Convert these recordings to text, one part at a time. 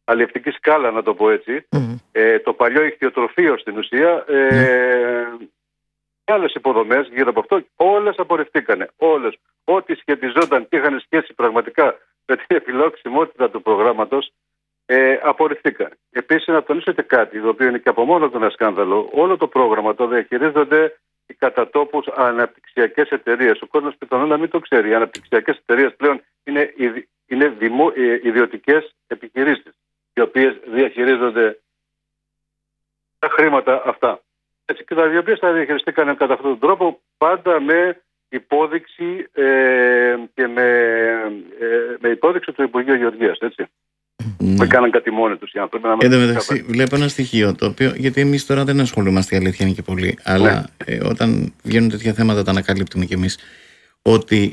αλλιευτική σκάλα, να το πω έτσι, το παλιό ιχθυοτροφείο στην ουσία, και άλλες υποδομές γύρω από αυτό, όλες απορριφθήκανε. Όλες. Ό,τι σχετιζόταν και είχαν σχέση πραγματικά με την επιλόξιμότητα του προγράμματος, απορριφθήκαν. Επίσης, να τονίσω και κάτι, το οποίο είναι και από μόνο του ένα σκάνδαλο. Όλο το πρόγραμμα το διαχειρίζονται οι κατά τόπους αναπτυξιακές εταιρείες. Ο κόσμος πιθανόν να μην το ξέρει. Οι αναπτυξιακές εταιρείες πλέον είναι ιδιωτικές επιχειρήσεις, οι οποίες διαχειρίζονται τα χρήματα αυτά. Έτσι, και οι οποίες τα διαχειριστήκαν κατά αυτόν τον τρόπο, πάντα με υπόδειξη και με υπόδειξη του Υπουργείου Γεωργίας, έτσι. Δεν κάναν κάτι μόνοι τους οι άνθρωποι. Εν τω μεταξύ, βλέπω ένα στοιχείο το οποίο, γιατί εμείς τώρα δεν ασχολούμαστε, η αλήθεια είναι και πολύ, αλλά όταν βγαίνουν τέτοια θέματα τα ανακαλύπτουμε κι εμείς, ότι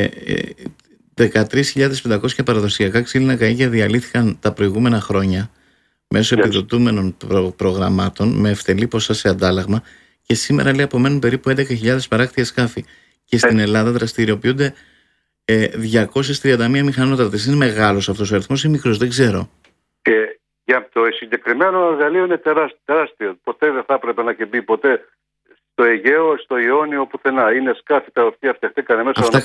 13.500 παραδοσιακά ξύλινα καΐκια διαλύθηκαν τα προηγούμενα χρόνια μέσω επιδοτούμενων προγραμμάτων με ευτελή ποσά σε αντάλλαγμα, και σήμερα λέει απομένουν περίπου 11.000 παράκτια σκάφη. Και στην Ελλάδα δραστηριοποιούνται 231 μηχανότρατες. Είναι μεγάλος αυτός ο αριθμός ή μικρός, δεν ξέρω. Και για το συγκεκριμένο εργαλείο είναι τεράστιο. Ποτέ δεν θα έπρεπε να μπει ποτέ στο Αιγαίο, στο Ιόνιο, πουθενά. Είναι σκάφη τα οποία φτιαχτήκαν μέσα. Αυτά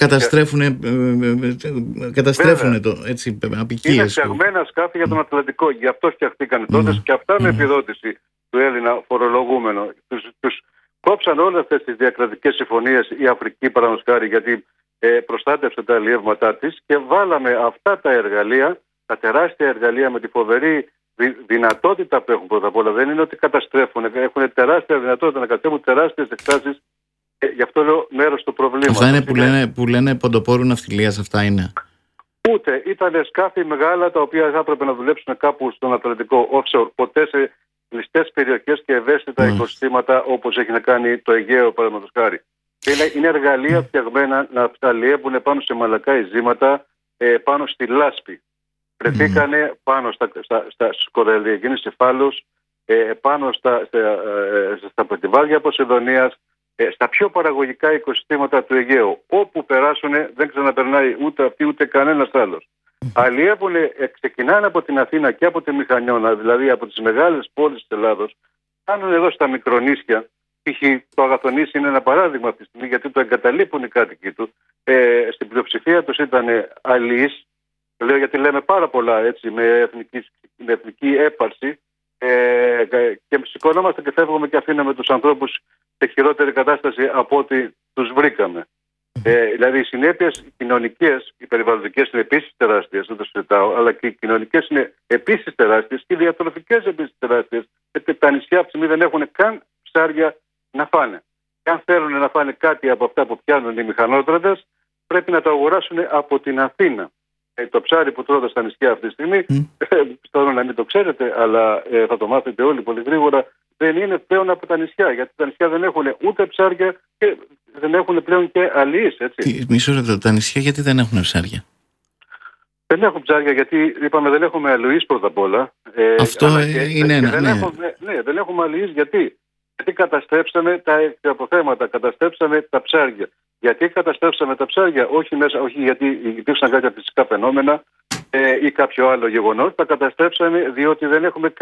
καταστρέφουν το, έτσι, απικίες. Είναι φτιαγμένα σκάφη για τον Ατλαντικό. Γι' αυτό φτιαχτήκαν τότε και αυτά με επιδότηση του Έλληνα φορολογούμενο. Τους κόψαν όλες αυτές τις διακρατικές συμφωνίες η Αφρική, παραδείγματος χάρη, γιατί προστάτευσε τα αλλιεύματά της, και βάλαμε αυτά τα εργαλεία, τα τεράστια εργαλεία με τη φοβερή δυνατότητα που έχουν πρώτα απ' όλα. Δεν είναι ότι καταστρέφουν, έχουν τεράστια δυνατότητα να κατέβουν τεράστιες εκτάσεις. Γι' αυτό λέω μέρος του προβλήματος. Αυτά είναι που λένε ποντοπόρου ναυτιλίας, αυτά είναι. Ούτε ήταν σκάφη μεγάλα τα οποία θα έπρεπε να δουλέψουν κάπου στον Ατλαντικό offshore, ποτέ σε κλειστές περιοχές και ευαίσθητα οικοσυστήματα όπως έχει να κάνει το Αιγαίο, παραδείγματος χάρη. Είναι εργαλεία φτιαγμένα να αλλιεύουν πάνω σε μαλακά ειζήματα, πάνω στη λάσπη. Βρεθήκανε πάνω στους κοραλιαγενείς κεφάλους, πάνω στα πετιβάδια Ποσειδονίας, στα πιο παραγωγικά οικοσυστήματα του Αιγαίου. Όπου περάσουν δεν ξαναπερνάει ούτε αυτοί ούτε κανένας άλλος. Αλλιεύουν, ξεκινάνε από την Αθήνα και από τη Μηχανιώνα, δηλαδή από τις μεγάλες πόλεις της Ελλάδος, κάνουν εδώ στα μικρονήσια. Το Αγαθονήσι είναι ένα παράδειγμα αυτή τη στιγμή, γιατί το εγκαταλείπουν οι κάτοικοι του. Στην πλειοψηφία τους ήταν αλληλείς. Λέω γιατί λέμε πάρα πολλά έτσι, με εθνική έπαρση, και σηκωνόμαστε και φεύγουμε και αφήνουμε τους ανθρώπους σε χειρότερη κατάσταση από ό,τι τους βρήκαμε. Δηλαδή οι συνέπειες κοινωνικές, οι περιβαλλοντικές είναι επίσης τεράστιες, δεν το συζητάω, αλλά και οι κοινωνικές είναι επίσης τεράστιες και οι διατροφικές επίσης τεράστιες. Γιατί τα νησιά αυτή τη στιγμή δεν έχουν καν ψάρια να φάνε. Και αν θέλουν να φάνε κάτι από αυτά που πιάνουν οι μηχανότρατες, πρέπει να το αγοράσουν από την Αθήνα. Το ψάρι που τρώτε στα νησιά αυτή τη στιγμή, πιστεύω να μην το ξέρετε, αλλά θα το μάθετε όλοι πολύ γρήγορα, δεν είναι πλέον από τα νησιά. Γιατί τα νησιά δεν έχουν ούτε ψάρια και δεν έχουν πλέον και αλληλείς. Μισό λεπτό, τα νησιά γιατί δεν έχουν ψάρια? Δεν έχουν ψάρια γιατί είπαμε δεν έχουμε αλληλείς πρώτα απ' όλα. Αυτό είναι ένα. Δεν έχουμε αλληλείς γιατί καταστρέψαμε τα αποθέματα, καταστρέψαμε τα ψάρια. Γιατί καταστρέψαμε τα ψάρια, όχι γιατί υπήρξαν κάποια φυσικά φαινόμενα ή κάποιο άλλο γεγονός. Τα καταστρέψαμε διότι δεν έχουμε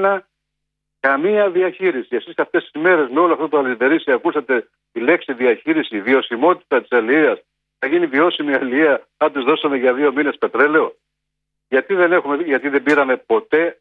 καμία διαχείριση. Εσείς αυτές τις μέρες με όλο αυτό το αλυσβερίσι ακούσατε τη λέξη διαχείριση, βιωσιμότητα της αλληλείας. Θα γίνει βιώσιμη αλληλεία αν τους δώσαμε για 2 μήνες πετρέλαιο? Γιατί δεν πήραμε ποτέ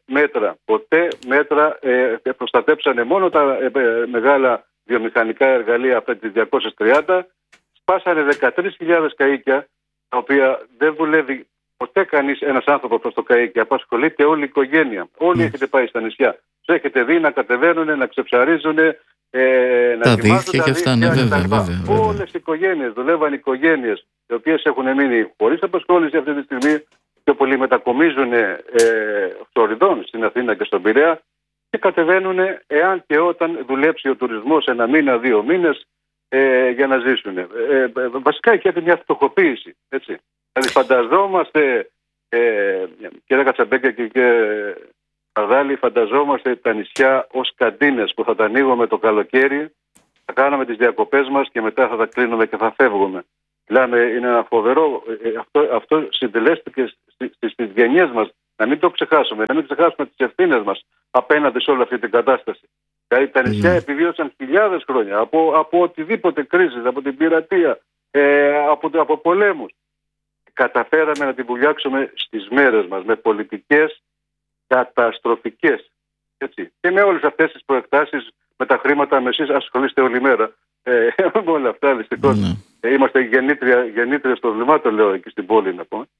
μέτρα, προστατέψανε μόνο τα μεγάλα βιομηχανικά εργαλεία αυτά τις 230, σπάσανε 13.000 καΐκια, τα οποία δεν δουλεύει ποτέ ένας άνθρωπος προς το καΐκι, απασχολείται όλη η οικογένεια. Όλοι έχετε πάει στα νησιά, τους έχετε δει να κατεβαίνουν, να ξεψαρίζουν, να δίχτυα και αυτά, βέβαια. Όλες οι οικογένειες, δουλεύαν οικογένειες, οι οποίες έχουν μείνει χωρίς απασχόληση αυτή τη στιγμή. Πιο πολλοί μετακομίζουν φθοριδών στην Αθήνα και στον Πειραιά και κατεβαίνουν εάν και όταν δουλέψει ο τουρισμός 1 μήνα, 2 μήνες για να ζήσουν. Βασικά έχει έρθει μια φτωχοποίηση. Έτσι. Δηλαδή φανταζόμαστε, κύριε Κατσαμπέκια και Αρδάλη, φανταζόμαστε τα νησιά ως καντίνες που θα τα ανοίγουμε το καλοκαίρι, θα κάναμε τις διακοπές μας και μετά θα τα κλείνουμε και θα φεύγουμε. Μιλάμε, είναι ένα φοβερό, αυτό συντελέστηκε στις γενιές μας Να μην το ξεχάσουμε. Να μην ξεχάσουμε τις ευθύνες μας απέναντι σε όλη αυτή την κατάσταση. Δηλαδή τα νησιά επιβίωσαν χιλιάδες χρόνια από οτιδήποτε κρίσεις, από την πειρατεία, από πολέμους. Καταφέραμε να την βουλιάξουμε στις μέρες μας με πολιτικές καταστροφικές. Έτσι. Και με όλες αυτές τις προεκτάσεις, με τα χρήματα, με εσείς ασχολείστε όλη μέρα. Με όλα αυτά δυστυχώς. Είμαστε γεννήτριες των προβλημάτων, λέω, εκεί στην πόλη να πούμε.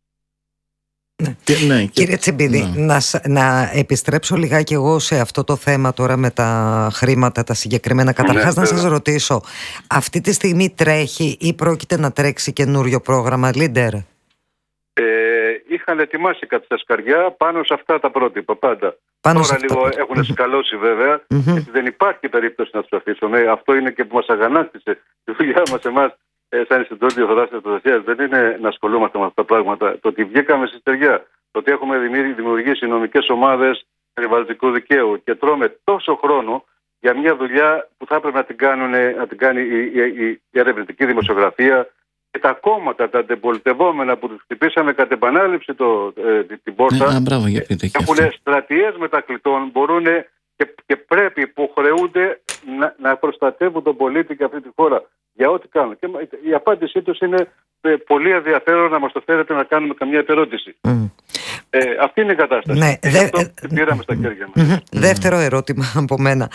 Κύριε Τσιμπίδη, να επιστρέψω λιγάκι εγώ σε αυτό το θέμα τώρα με τα χρήματα, τα συγκεκριμένα. Καταρχάς να σας ρωτήσω, αυτή τη στιγμή τρέχει ή πρόκειται να τρέξει καινούριο πρόγραμμα Leader? Είχαν ετοιμάσει κάτι στα σκαριά πάνω σε αυτά τα πρότυπα πάντα. Τώρα λίγο έχουν σκαλώσει βέβαια, γιατί δεν υπάρχει περίπτωση να τους αφήσουμε. Αυτό είναι και που μας αγανάκτησε τη δουλειά μας εμάς. Σαν Ινστιτούτο Διαφθοράς Προστασίας δεν είναι να ασχολούμαστε με αυτά τα πράγματα. Το ότι βγήκαμε στη στεριά, το ότι έχουμε δημιουργήσει νομικές ομάδες περιβαλλοντικού δικαίου και τρώμε τόσο χρόνο για μια δουλειά που θα έπρεπε να την κάνει η ερευνητική δημοσιογραφία και τα κόμματα, τα αντιπολιτευόμενα που τους χτυπήσαμε κατ' επανάληψη την πόρτα. Έχουν στρατιές μετακλητών, μπορούν και πρέπει, υποχρεούνται να προστατεύουν τον πολίτη και αυτή τη χώρα για ό,τι κάνουν. Και η απάντησή τους είναι πολύ ενδιαφέρον να μας το φέρετε να κάνουμε καμιά επερώτηση. Αυτή είναι η κατάσταση. Ναι, αυτό πήραμε στα χέρια μας. Δεύτερο ερώτημα από μένα.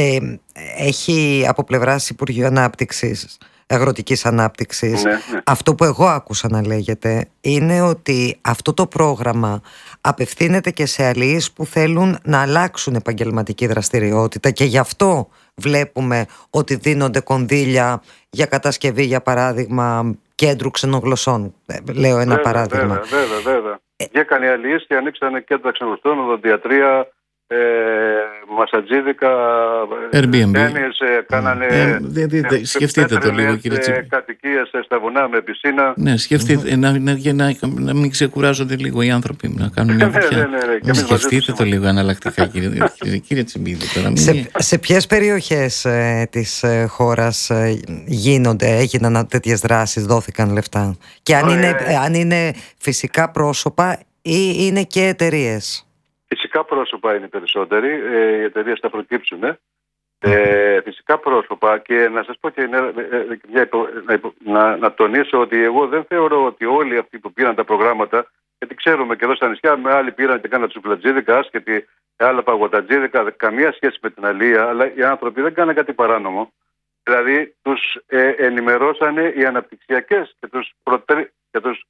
Έχει από πλευράς Υπουργείου Ανάπτυξης, Αγροτικής Ανάπτυξης, αυτό που εγώ άκουσα να λέγεται είναι ότι αυτό το πρόγραμμα απευθύνεται και σε αλληλείς που θέλουν να αλλάξουν επαγγελματική δραστηριότητα και γι' αυτό βλέπουμε ότι δίνονται κονδύλια για κατασκευή, για παράδειγμα, κέντρου ξενογλωσσών. Λέω ένα παράδειγμα. Βέβαια. Βγήκαν οι αλληλείς και ανοίξανε κέντρα ξενογλωσσών, οδοντιατρία, μασατζίδικα, τένις, κάνανε. Σκεφτείτε το λίγο, κύριε Τσίπη. Κατοικίες στα βουνά με πισίνα. Ναι, σκεφτείτε να μην ξεκουράζονται λίγο οι άνθρωποι να κάνουν μια βουτιά. Σκεφτείτε το λίγο αναλλακτικά, κύριε Τσιμπίδη. Σε ποιες περιοχές της χώρας έγιναν τέτοιες δράσεις, δόθηκαν λεφτά? Και αν είναι φυσικά πρόσωπα ή είναι και εταιρείες? Φυσικά πρόσωπα είναι περισσότεροι, οι εταιρείες θα προκύψουν. Φυσικά πρόσωπα, και να σας πω και να τονίσω ότι εγώ δεν θεωρώ ότι όλοι αυτοί που πήραν τα προγράμματα, γιατί ξέρουμε και εδώ στα νησιά με άλλοι πήραν και κάναν τσουκλατζίδικα, άσχετοι, άλλα παγωτατζίδικα, καμία σχέση με την αλία, αλλά οι άνθρωποι δεν κάναν κάτι παράνομο. Δηλαδή τους ενημερώσανε οι αναπτυξιακές και τους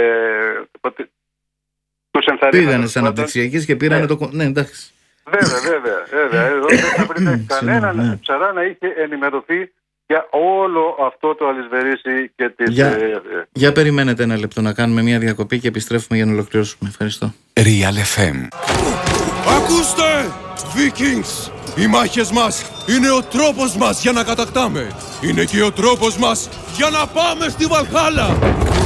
πήγανε στις αναπτυξιακές και πήρανε το... Ναι, εντάξει. Βέβαια. Εδώ δεν θα βρείτε κανέναν ψαρά να είχε ενημερωθεί για όλο αυτό το αλυσβερίσι και τις... Για περιμένετε ένα λεπτό να κάνουμε μια διακοπή και επιστρέφουμε για να ολοκληρώσουμε. Ευχαριστώ. Real FM. Ακούστε, Vikings! Οι μάχες μας είναι ο τρόπος μας για να κατακτάμε. Είναι και ο τρόπος μας για να πάμε στη Βαλχάλα.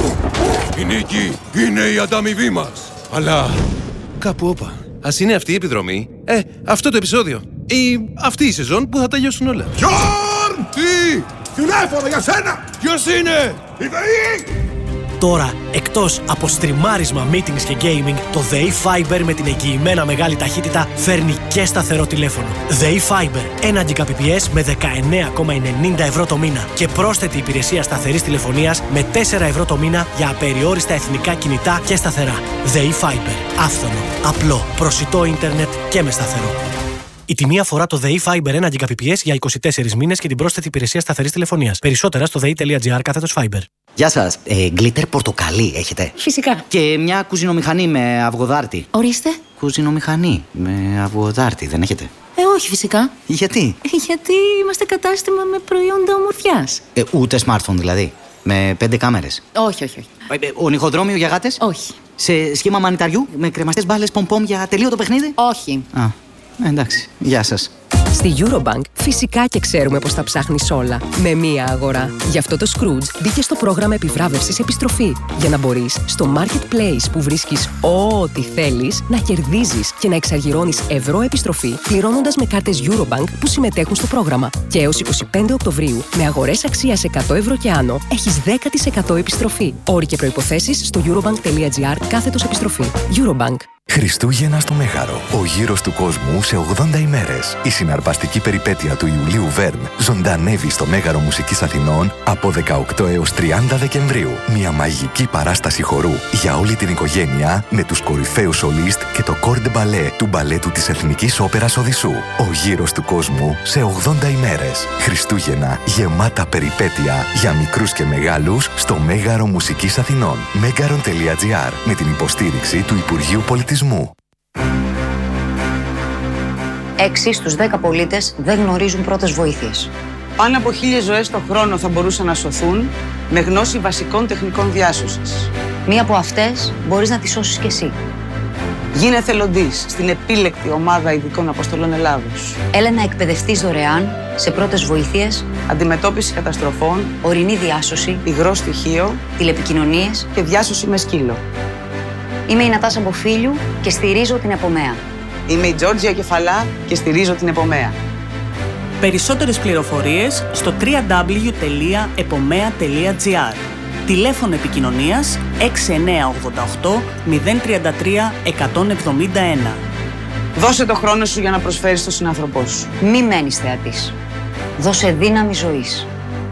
Η νίκη είναι η ανταμοιβή μας. Αλλά κάπου όπα. Ας είναι αυτή η επιδρομή, αυτό το επεισόδιο ή αυτή η σεζόν που θα τελειώσουν όλα. Γιόρν! Τι! Τηλέφωνο για σένα! Ποιος είναι? Η ΔΕΗ! Τώρα, εκτός από στριμάρισμα, meetings και gaming, το ΔΕΗ Fiber με την εγγυημένα μεγάλη ταχύτητα φέρνει και σταθερό τηλέφωνο. ΔΕΗ Fiber, 1 Gbps με 19,90 ευρώ το μήνα και πρόσθετη υπηρεσία σταθερής τηλεφωνίας με 4 ευρώ το μήνα για απεριόριστα εθνικά κινητά και σταθερά. ΔΕΗ Fiber, άφθονο, απλό, προσιτό ίντερνετ και με σταθερό. Η τιμή αφορά το ΔΕΗ Fiber 1 Gbps για 24 μήνες και την πρόσθετη υπηρεσία σταθερής τηλεφωνίας. Περισσότερα στο dei.gr/Fiber. Γεια σας. Γκλίτερ πορτοκαλί έχετε? Φυσικά. Και μια κουζινομηχανή με αυγοδάρτη. Ορίστε. Κουζινομηχανή με αυγοδάρτη δεν έχετε? Όχι φυσικά. Γιατί? Γιατί είμαστε κατάστημα με προϊόντα ομορφιάς. Ούτε smartphone δηλαδή? Με 5 κάμερες? Όχι. Ονυχοδρόμιο για γάτες? Όχι. Σε σχήμα μανιταριού με κρεμαστές μπάλες πομπομ για τελείωτο παιχνίδι? Όχι. Εντάξει. Γεια σας. Στη Eurobank φυσικά και ξέρουμε πως τα ψάχνεις όλα με μία αγορά. Γι' αυτό το Scrooge μπήκε στο πρόγραμμα επιβράβευσης επιστροφή για να μπορείς στο marketplace που βρίσκεις ό,τι θέλεις να κερδίζεις και να εξαργυρώνεις ευρώ επιστροφή πληρώνοντας με κάρτες Eurobank που συμμετέχουν στο πρόγραμμα. Και έως 25 Οκτωβρίου με αγορές αξίας 100 ευρώ και άνω έχεις 10% επιστροφή. Όροι και προϋποθέσεις στο eurobank.gr/επιστροφή. Eurobank. Χριστούγεννα στο Μέγαρο. Ο γύρος του κόσμου σε 80 ημέρες. Η συναρπαστική περιπέτεια του Ιουλίου Βέρν ζωντανεύει στο Μέγαρο Μουσικής Αθηνών από 18 έως 30 Δεκεμβρίου. Μια μαγική παράσταση χορού για όλη την οικογένεια με τους κορυφαίους σολίστ και το κορ ντε μπαλέ του μπαλέτου της Εθνικής Όπερας Οδυσσού. Ο γύρος του κόσμου σε 80 ημέρες. Χριστούγεννα γεμάτα περιπέτεια για μικρούς και μεγάλους στο Μέγαρο Μουσικής Αθηνών. Megaron.gr με την υποστήριξη του Υπουργείου Πολιτισμού. 6 στους 10 πολίτες δεν γνωρίζουν πρώτες βοήθειες. Πάνω από 1.000 ζωές το χρόνο θα μπορούσαν να σωθούν με γνώση βασικών τεχνικών διάσωσης. Μία από αυτές μπορείς να τη σώσεις κι εσύ. Γίνε εθελοντής στην επίλεκτη ομάδα ειδικών αποστολών Ελλάδος. Έλα να εκπαιδευτείς δωρεάν σε πρώτες βοήθειες, αντιμετώπιση καταστροφών, ορεινή διάσωση, υγρό στοιχείο, τηλεπικοινωνίες και διάσωση με σκύλο. Είμαι η Νατάσα Μποφίλιου και στηρίζω την Επομέα. Είμαι η Τζόρτζια Κεφαλά και στηρίζω την Επομέα. Περισσότερες πληροφορίες στο www.epomea.gr. Τηλέφωνο επικοινωνίας 6988 033 171. Δώσε το χρόνο σου για να προσφέρεις στον συνάνθρωπό σου. Μη μένεις θεατής. Δώσε δύναμη ζωής.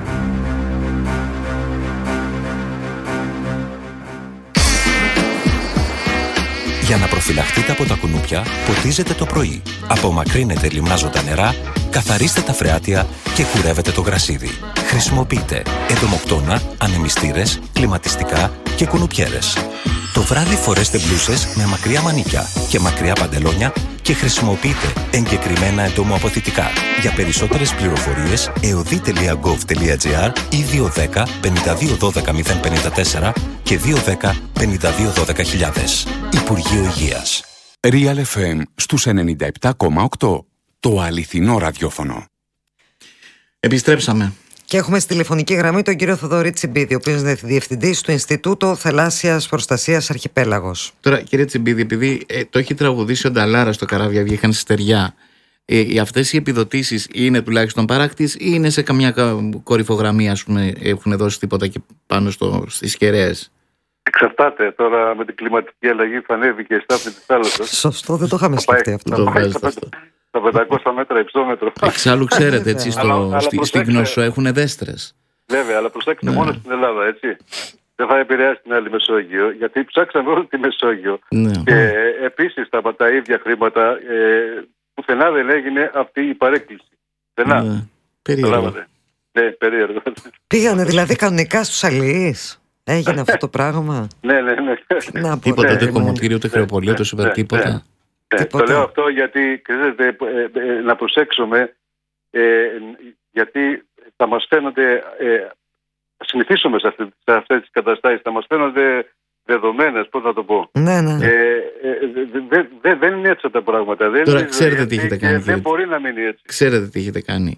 Για να προφυλαχτείτε από τα κουνούπια, ποτίζετε το πρωί. Απομακρύνετε λιμνάζοντα νερά, καθαρίστε τα φρεάτια και κουρεύετε το γρασίδι. Χρησιμοποιείτε εντομοκτώνα, ανεμιστήρες, κλιματιστικά και κουνουπιέρες. Το βράδυ φορέστε μπλούσες με μακριά μανίκια και μακριά παντελόνια και χρησιμοποιείτε εγκεκριμένα εντομοαποθητικά. Για περισσότερες πληροφορίες, eodi.gov.gr ή 210 52 12 054 και 210 52 12 000. Υπουργείο Υγείας. Real FM στους 97,8. Το αληθινό ραδιόφωνο. Επιστρέψαμε. Και έχουμε στη τηλεφωνική γραμμή τον κύριο Θοδωρή Τσιμπίδη, ο οποίος είναι διευθυντής του Ινστιτούτου Θαλάσσιας Προστασίας Αρχιπέλαγος. Τώρα, κύριε Τσιμπίδη, επειδή το έχει τραγουδήσει ο Νταλάρα στο Καράβια Βγήκαν στη Στεριά, αυτές οι επιδοτήσεις είναι τουλάχιστον παράκτης ή είναι σε καμιά κορυφογραμμή, ας πούμε, έχουν δώσει τίποτα και πάνω στις κεραίες? Εξαρτάται. Τώρα με την κλιματική αλλαγή θα ανέβει και η στάθμη της θάλασσας. Σωστό, δεν το είχαμε σκεφτεί αυτό. Τα 500 μέτρα υψόμετρο. Εξάλλου ξέρετε, έτσι, στην Γνώσο έχουν δέστρες. Βέβαια, αλλά προσέξτε μόνο στην Ελλάδα, έτσι. Δεν θα επηρεάσει την άλλη Μεσόγειο, γιατί ψάξαμε όλη τη Μεσόγειο. Ναι. Και επίσης τα ίδια χρήματα πουθενά δεν έγινε αυτή η παρέκκληση. Πουθενά. Ναι. Περίεργο. Ναι, περίεργο. Πήγανε δηλαδή κανονικά στους αλληλείς. Έγινε αυτό το πράγμα. Ναι. Τίποτα, ούτε κομμωτήριο, ούτε χρεοπολείο, ούτε σούπερ, τίποτα. Το λέω αυτό γιατί ξέρετε, να προσέξουμε, γιατί θα μας φαίνονται, συνηθίσουμε σε αυτές τις καταστάσεις, θα μας φαίνονται δεδομένες, πώς να το πω. Ναι. Δεν είναι έτσι τα πράγματα. Τώρα ξέρετε τι έχετε κάνει. Δεν μπορεί να μείνει έτσι. Ξέρετε τι έχετε κάνει.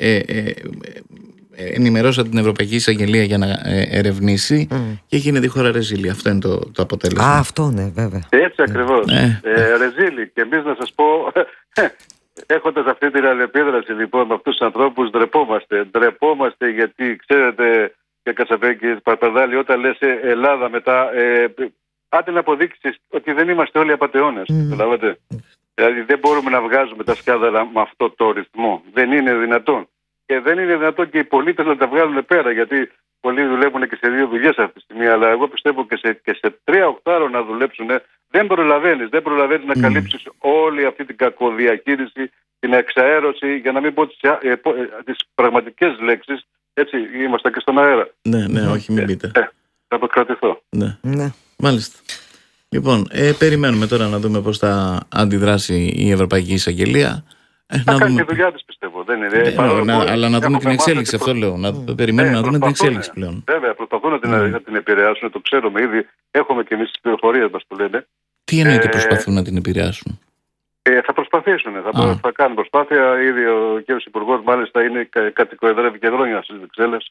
Ενημερώσα την Ευρωπαϊκή Εισαγγελία για να ερευνήσει και γίνεται η χώρα ρεζίλη. Αυτό είναι το αποτέλεσμα. Αυτό ναι, βέβαια. Έτσι ακριβώς. Ρεζίλη. Και εμείς να σας πω, έχοντας αυτή την αλληλεπίδραση λοιπόν με αυτούς τους ανθρώπους, ντρεπόμαστε γιατί ξέρετε, και Κατσαβέκη, Παπαδάλη, όταν λες Ελλάδα μετά, άντε να αποδείξεις ότι δεν είμαστε όλοι απατεώνες. Καταλάβατε. Δηλαδή δεν μπορούμε να βγάζουμε τα σκάνδαλα με αυτό το ρυθμό. Δεν είναι δυνατόν. Και δεν είναι δυνατόν και οι πολίτες να τα βγάλουν πέρα, γιατί πολλοί δουλεύουν και σε 2 δουλειές αυτή τη στιγμή. Αλλά εγώ πιστεύω και σε 3 οχτάρο να δουλέψουν, δεν προλαβαίνεις να καλύψεις όλη αυτή την κακοδιαχείριση, την εξαέρωση, για να μην πω τις πραγματικές λέξεις. Έτσι, είμαστε και στον αέρα. Ναι, όχι, μην πείτε. Θα αποκρατηθώ. Ναι. Μάλιστα. Λοιπόν, περιμένουμε τώρα να δούμε πώς θα αντιδράσει η Ευρωπαϊκή Εισαγγελία. Θα κάνει τη δουλειά της, πιστεύω. Δεν είναι. Αλλά να δούμε την εξέλιξη, αυτό λέω. Να περιμένουμε να δούμε την εξέλιξη πλέον. Βέβαια, προσπαθούν να την επηρεάσουν, το ξέρουμε ήδη. Έχουμε και εμείς τις πληροφορίες μας που λένε. Τι εννοείται προσπαθούν να την επηρεάσουν? Θα προσπαθήσουν, θα κάνουν προσπάθεια. Ήδη ο κ. Υπουργός μάλιστα είναι κατοικοεδρεύει και χρόνια στις Βρυξέλλες.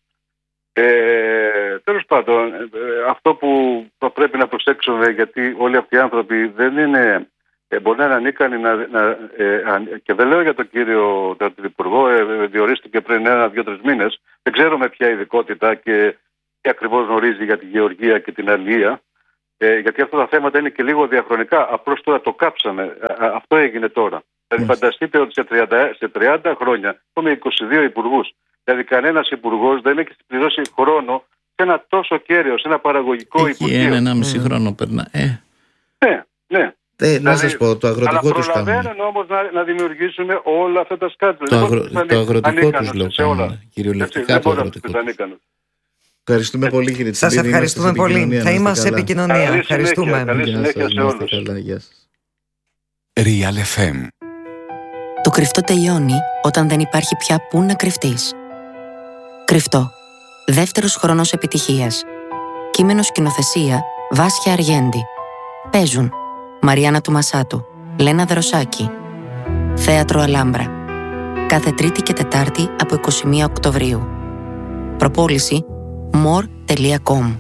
Τέλος πάντων, αυτό που θα πρέπει να προσέξουμε, γιατί όλοι αυτοί οι άνθρωποι δεν είναι, μπορεί να είναι ανίκανοι και δεν λέω για τον κύριο Υπουργό, διορίστηκε πριν 1-2-3 μήνες, δεν ξέρουμε ποια ειδικότητα και ακριβώς γνωρίζει για τη γεωργία και την αλληλεία. γιατί αυτά τα θέματα είναι και λίγο διαχρονικά. Απλώς τώρα το κάψαμε. Αυτό έγινε τώρα. Δηλαδή, φανταστείτε ότι σε 30 χρόνια έχουμε 22 υπουργούς. Δηλαδή, κανένας υπουργός δεν έχει πληρώσει χρόνο σε ένα τόσο κέριο, σε ένα παραγωγικό υπουργείο. Ένα μισή χρόνο περνά. Ναι. Να σας πω, το αγροτικό τους κάνουν. Αλλά προλαβαίνουν όμως να δημιουργήσουμε όλα αυτά τα σκάτια. Το αγροτικό τους λέω κάνουν. Κυριολεκτικά το αγροτικό. Ευχαριστούμε πολύ, κύριε Τσιμπίδη. Σας ευχαριστούμε πολύ. Θα είμαστε σε επικοινωνία. Ευχαριστούμε. Καλή συνέχεια σε όλους. Real FM. Το κρυφτό τελειώνει όταν δεν υπάρχει πια πού να κρυφτείς. Κρυφτό. Δεύτερος χρόνος επιτυχίας. Κείμενο σκηνοθεσία Βάσια Αργέντη. Παίζουν Μαριάννα Τουμασάτου, Λένα Δροσάκη. Θέατρο Αλάμπρα. Κάθε Τρίτη και Τετάρτη από 21 Οκτωβρίου. Προπόληση more.com.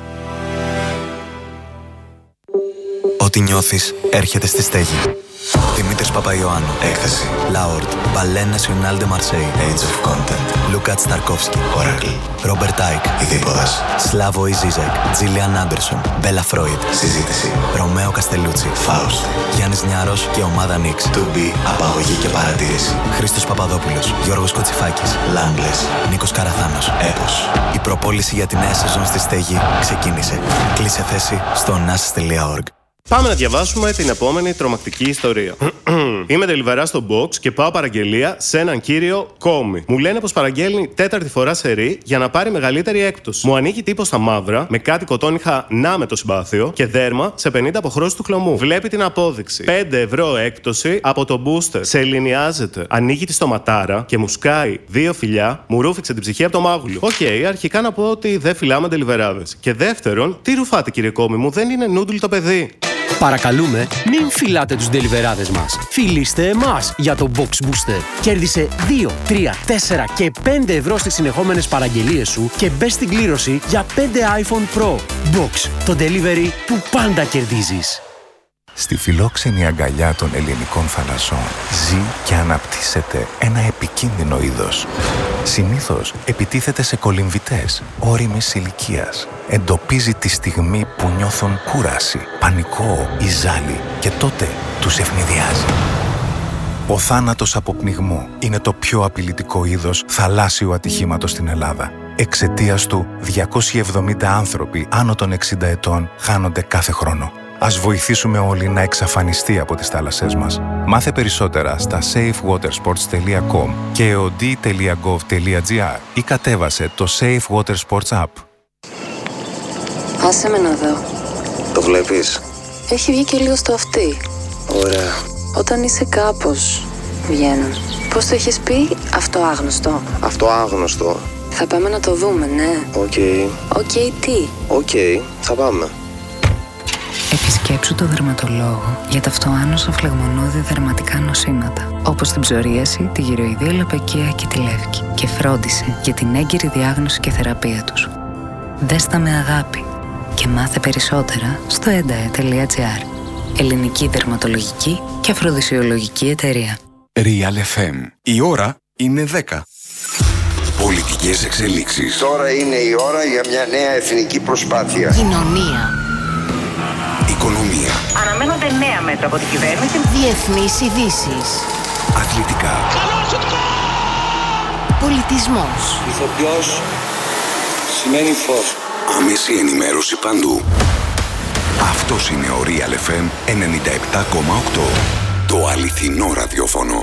Ό,τι νιώθεις έρχεται στη στέγη. Δημήτρης Παπαϊωάννου. Έκθεση. Λάορτ. Ballet National de Marseille. Age of Content. Λούκατ Σταρκόφσκι. Oracle. Ρόμπερτ Άικ. Ειδίποδας. Σλάβο Ιζίζεκ. Τζίλιαν Άντερσον. Μπέλα Φρόιντ. Συζήτηση. Ρωμαίο Καστελούτσι. Φάουστ. Γιάννης Νιάρος και ομάδα Νίξ. To be. Απαγωγή και παρατήρηση. Χρήστος Παπαδόπουλος. Γιώργος Κοτσιφάκης. Λάγκλες. Νίκος Καραθάνος. Έπος. Η προπόληση για τη νέα σεζόν στη στέγη ξεκίνησε. Κλείσε θέση στο nasis.org. Πάμε να διαβάσουμε την επόμενη τρομακτική ιστορία. Είμαι deliverá στο box και πάω παραγγελία σε έναν κύριο Κόμι. Μου λένε πως παραγγέλνει τέταρτη φορά σερί για να πάρει μεγαλύτερη έκπτωση. Μου ανοίγει τύπο στα μαύρα, με κάτι κοτόνιχα να με το συμπάθειο και δέρμα σε 50 αποχρώσεις του χλωμού. Βλέπει την απόδειξη. 5 ευρώ έκπτωση από το booster. Σε ελληνιάζεται. Ανοίγει τη στοματάρα και μου σκάει 2 φιλιά, μου ρούφηξε την ψυχή από το μάγουλο. Αρχικά να πω ότι δεν φυλάμε deliverάδες. Και δεύτερον, τι ρουφάτε κύριε Κόμι μου, δεν είναι νούντλ το παιδί. Παρακαλούμε, μην φυλάτε τους ντελιβεράδες μας. Φιλήστε εμάς για το Box Booster. Κέρδισε 2, 3, 4 και 5 ευρώ στις συνεχόμενες παραγγελίες σου και μπες στην κλήρωση για 5 iPhone Pro. Box, το delivery που πάντα κερδίζεις. Στη φιλόξενη αγκαλιά των ελληνικών θαλασσών ζει και αναπτύσσεται ένα επικίνδυνο είδος. Συνήθως επιτίθεται σε κολυμβητές όριμης ηλικίας. Εντοπίζει τη στιγμή που νιώθουν κούραση, πανικό ή ζάλι και τότε τους ευνηδιάζει. Ο θάνατος από πνιγμό είναι το πιο απειλητικό είδος θαλάσσιου ατυχήματος στην Ελλάδα. Εξαιτίας του, 270 άνθρωποι άνω των 60 ετών χάνονται κάθε χρόνο. Ας βοηθήσουμε όλοι να εξαφανιστεί από τις θάλασσές μας. Μάθε περισσότερα στα safewatersports.com και od.gov.gr ή κατέβασε το Safe Water Sports App. Άσε με να δω. Το βλέπεις? Έχει βγει και λίγο στο αυτί. Ωραία. Όταν είσαι κάπως, βγαίνουν. Πώς το έχεις πει? Αυτοάγνωστο. Αυτοάγνωστο. Θα πάμε να το δούμε, ναι. Οκ. Τι? Θα πάμε. Επισκέψου το δερματολόγο για τα αυτοάνωσα φλεγμονώδη δερματικά νοσήματα, όπως την ψωρίαση, τη γυροειδία λαπαικία και τη λεύκη, και φρόντισε για την έγκαιρη διάγνωση και θεραπεία τους. Δες τα με αγάπη και μάθε περισσότερα στο endae.gr. Ελληνική δερματολογική και αφροδισιολογική εταιρεία. Real FM. Η ώρα είναι 10. Πολιτικές εξελίξεις. Τώρα είναι η ώρα για μια νέα εθνική προσπάθεια. Κοινωνία. Οικονομία. Αναμένονται νέα μέτρα από την κυβέρνηση. Διεθνείς ειδήσεις. Αθλητικά. Πολιτισμός. Ηθοποιός σημαίνει φως. Άμεση ενημέρωση παντού. Αυτός είναι ο Real FM 97,8. Το αληθινό ραδιόφωνο.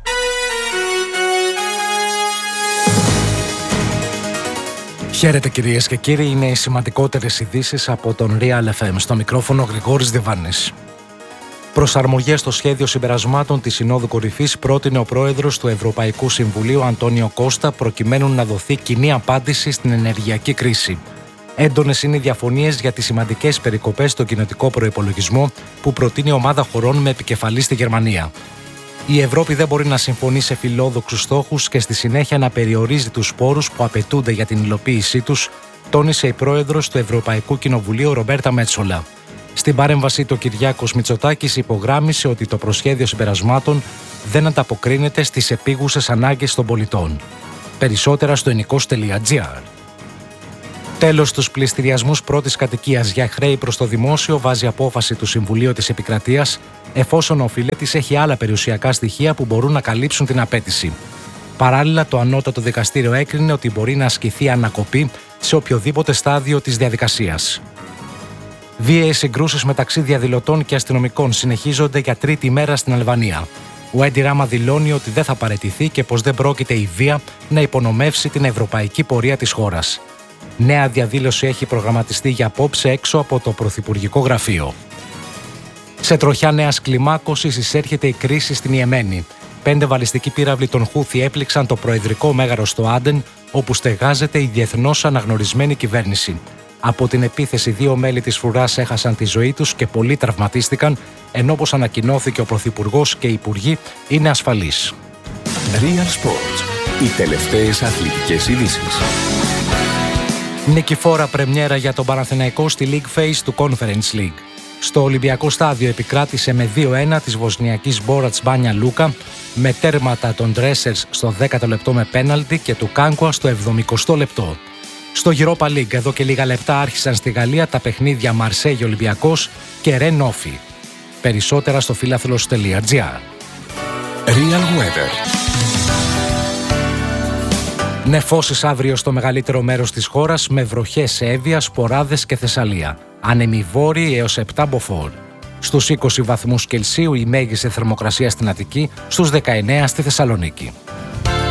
Χαίρετε κυρίες και κύριοι, είναι οι σημαντικότερες ειδήσεις από τον Real FM. Στο μικρόφωνο Γρηγόρης Διβάνης. Προσαρμογές στο σχέδιο συμπερασμάτων της Συνόδου Κορυφής πρότεινε ο πρόεδρος του Ευρωπαϊκού Συμβουλίου Αντώνιο Κώστα προκειμένου να δοθεί κοινή απάντηση στην ενεργειακή κρίση. Έντονες είναι οι διαφωνίες για τις σημαντικές περικοπές στον κοινοτικό προϋπολογισμό που προτείνει η ομάδα χωρών με επικεφαλή στη Γερμανία. Η Ευρώπη δεν μπορεί να συμφωνεί σε φιλόδοξους στόχους και στη συνέχεια να περιορίζει τους πόρους που απαιτούνται για την υλοποίησή τους, τόνισε η πρόεδρος του Ευρωπαϊκού Κοινοβουλίου Ρομπέρτα Μέτσολα. Στην παρέμβασή του, ο Κυριάκος Μητσοτάκης υπογράμμισε ότι το προσχέδιο συμπερασμάτων δεν ανταποκρίνεται στις επίγουσες ανάγκες των πολιτών. Περισσότερα στο ennikos.gr. Τέλος στους πληστηριασμούς πρώτης κατοικίας για χρέη προς το δημόσιο βάζει απόφαση του Συμβουλίου της Επικρατείας, εφόσον ο οφειλέτης έχει άλλα περιουσιακά στοιχεία που μπορούν να καλύψουν την απέτηση. Παράλληλα, το Ανώτατο Δικαστήριο έκρινε ότι μπορεί να ασκηθεί ανακοπή σε οποιοδήποτε στάδιο της διαδικασίας. Βίαιες συγκρούσεις μεταξύ διαδηλωτών και αστυνομικών συνεχίζονται για τρίτη μέρα στην Αλβανία. Ο Έντι Ράμα δηλώνει ότι δεν θα παραιτηθεί και πως δεν πρόκειται η βία να υπονομεύσει την ευρωπαϊκή πορεία της χώρας. Νέα διαδήλωση έχει προγραμματιστεί για απόψε έξω από το Πρωθυπουργικό Γραφείο. Σε τροχιά νέας κλιμάκωσης εισέρχεται η κρίση στην Ιεμένη. 5 βαλιστικοί πύραυλοι των Χούθι έπληξαν το προεδρικό μέγαρο στο Άντεν, όπου στεγάζεται η διεθνώς αναγνωρισμένη κυβέρνηση. Από την επίθεση 2 μέλη της φρουράς έχασαν τη ζωή τους και πολλοί τραυματίστηκαν, ενώ όπως ανακοινώθηκε ο Πρωθυπουργός και οι Υπουργοί είναι ασφαλείς. Real Sports. Οι τελευταίες αθλητικές ειδήσεις. Νικηφόρα πρεμιέρα για τον Παναθηναϊκό στη League Phase του Conference League. Στο Ολυμπιακό στάδιο επικράτησε με 2-1 της βοσνιακής Μπόρατς Μπάνια Λούκα, με τέρματα των Dressers στο 10ο λεπτό με πέναλτι και του Κάνκουα στο 70ο λεπτό. Στο Europa League εδώ και λίγα λεπτά άρχισαν στη Γαλλία τα παιχνίδια Μαρσέγι Ολυμπιακός και Ρεν Όφι. Περισσότερα στο φιλάθλος.gr. Real Weather. Νεφώσεις αύριο στο μεγαλύτερο μέρος της χώρας με βροχές σε Εύβοια, Σποράδες και Θεσσαλία. Άνεμοι βόρειοι έως 7 μποφόρ. Στους 20 βαθμούς Κελσίου η μέγιστη θερμοκρασία στην Αττική, στους 19 στη Θεσσαλονίκη.